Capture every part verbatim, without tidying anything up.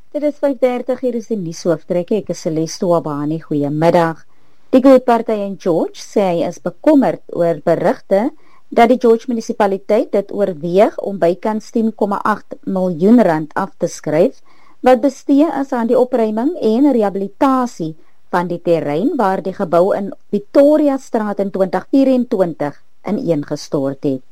Dit is vyf dertig, hier is die nuushooftrekke. Ek is Celeste Wabani, goeiemiddag. Die Good-party in George sê hy is bekommerd oor berigte dat die George munisipaliteit dit oorweeg om bykans tien komma agt miljoen rand af te skryf, wat bestee is aan die opruiming en rehabilitasie van die terrein waar die gebou in Victoria Straat in twintig vyf-en-twintig ineengestort het.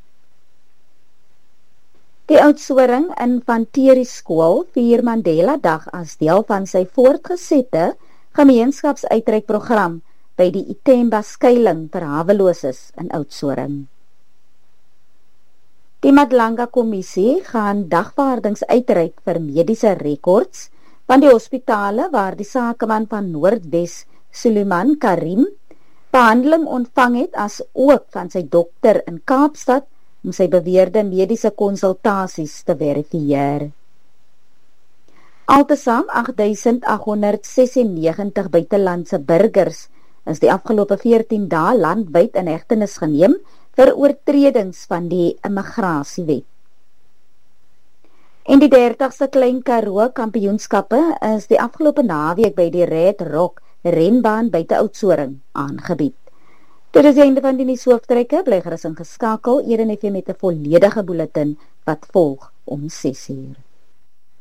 Die Oudtshoorn Infanterie Skool vier Mandela Dag as deel van sy voortgesette gemeenskapsuitreikprogram by die Itemba skuiling vir haweloses in Oudtshoorn. Die Madlanga Kommissie gaan dagvaardings uitreik vir mediese rekords van die hospitale waar die sakeman van Noordwes, Suleiman Karim, behandeling ontvang het, as ook van sy dokter in Kaapstad om sy beweerde mediese konsultasies te verifieer. Altesaam agt duisend agt honderd sesennegentig buitelandse burgers is die afgelope veertien dae landwyd in hegtenis geneem vir oortredings van die immigrasiewet. En die dertigste Klein Karoo kampioenskappe is die afgelope naweek by die Red Rock renbaan buite Oudtshoorn aangebied. Dit is die einde van die nuushooftrekke, bly gerus ingeskakel, Eden F M met 'n volledige bulletin wat volg om ses uur.